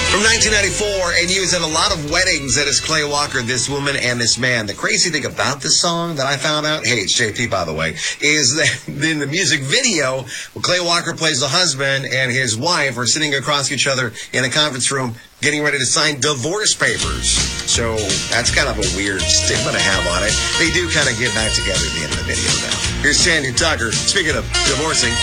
From 1994, and he was at a lot of weddings. That is Clay Walker, this woman and this man. The crazy thing about this song that I found out, hey, it's JP, by the way, is that in the music video, Clay Walker plays the husband and his wife are sitting across each other in a conference room getting ready to sign divorce papers. So that's kind of a weird stigma to have on it. They do kind of get back together at the end of the video now. Here's Tanya Tucker. Speaking of divorcing.